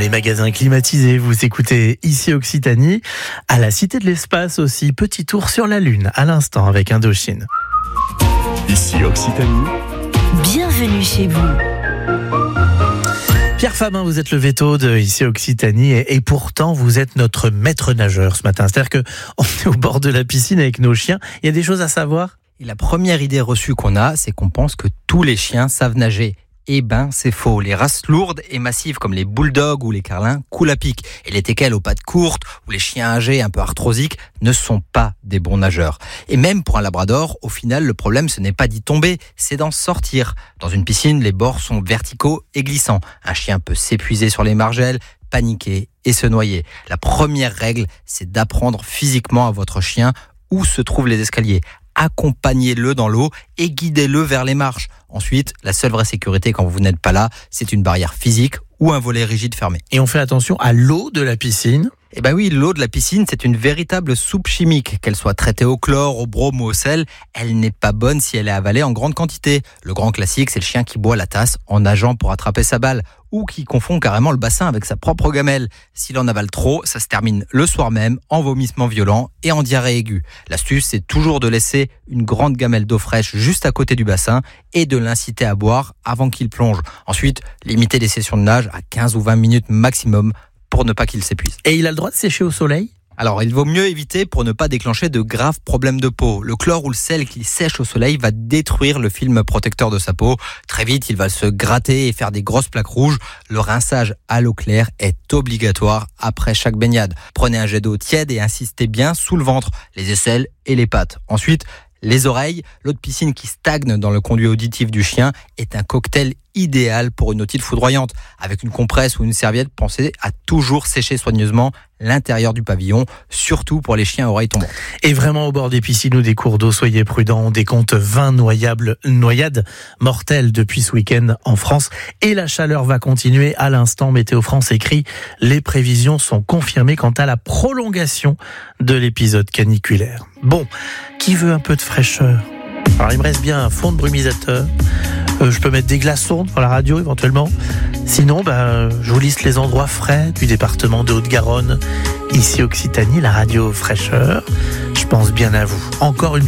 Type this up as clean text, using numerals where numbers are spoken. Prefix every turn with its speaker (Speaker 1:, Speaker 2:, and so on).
Speaker 1: les magasins climatisés, vous écoutez ici Occitanie, à la Cité de l'Espace aussi, petit tour sur la Lune à l'instant avec Indochine.
Speaker 2: Ici Occitanie.
Speaker 3: Bienvenue chez vous.
Speaker 1: Pierre Fabin, vous êtes le veto de ici Occitanie et pourtant vous êtes notre maître nageur ce matin. C'est-à-dire qu'on est au bord de la piscine avec nos chiens. Il y a des choses à savoir ?
Speaker 4: Et la première idée reçue qu'on a, c'est qu'on pense que tous les chiens savent nager. Eh ben, c'est faux. Les races lourdes et massives comme les bulldogs ou les carlins coulent à pic. Et les teckels aux pattes courtes ou les chiens âgés un peu arthrosiques ne sont pas des bons nageurs. Et même pour un labrador, au final, le problème, ce n'est pas d'y tomber, c'est d'en sortir. Dans une piscine, les bords sont verticaux et glissants. Un chien peut s'épuiser sur les margelles, paniquer et se noyer. La première règle, c'est d'apprendre physiquement à votre chien où se trouvent les escaliers. Accompagnez-le dans l'eau et guidez-le vers les marches. Ensuite, la seule vraie sécurité quand vous n'êtes pas là, c'est une barrière physique ou un volet rigide fermé.
Speaker 1: Et on fait attention à l'eau de la piscine ?
Speaker 4: Eh ben oui, l'eau de la piscine, c'est une véritable soupe chimique. Qu'elle soit traitée au chlore, au brome ou au sel, elle n'est pas bonne si elle est avalée en grande quantité. Le grand classique, c'est le chien qui boit la tasse en nageant pour attraper sa balle ou qui confond carrément le bassin avec sa propre gamelle. S'il en avale trop, ça se termine le soir même en vomissement violent et en diarrhée aiguë. L'astuce, c'est toujours de laisser une grande gamelle d'eau fraîche juste à côté du bassin et de l'inciter à boire avant qu'il plonge. Ensuite, limitez les sessions de nage à 15 ou 20 minutes maximum pour ne pas qu'il s'épuise.
Speaker 1: Et il a le droit de sécher au soleil ?
Speaker 4: Alors, il vaut mieux éviter pour ne pas déclencher de graves problèmes de peau. Le chlore ou le sel qui sèche au soleil va détruire le film protecteur de sa peau. Très vite, il va se gratter et faire des grosses plaques rouges. Le rinçage à l'eau claire est obligatoire après chaque baignade. Prenez un jet d'eau tiède et insistez bien sous le ventre, les aisselles et les pattes. Ensuite, les oreilles, l'eau de piscine qui stagne dans le conduit auditif du chien est un cocktail idéal pour une otite foudroyante. Avec une compresse ou une serviette, pensez à toujours sécher soigneusement l'intérieur du pavillon, surtout pour les chiens à oreilles tombantes.
Speaker 1: Et vraiment au bord des piscines ou des cours d'eau, soyez prudents, on décompte 20 noyades mortelles depuis ce week-end en France. Et la chaleur va continuer à l'instant. Météo France écrit, les prévisions sont confirmées quant à la prolongation de l'épisode caniculaire. Bon, qui veut un peu de fraîcheur ? Alors il me reste bien un fond de brumisateur. Je peux mettre des glaçons dans la radio éventuellement. Sinon, je vous liste les endroits frais du département de Haute-Garonne. Ici Occitanie, la radio fraîcheur. Je pense bien à vous. Encore une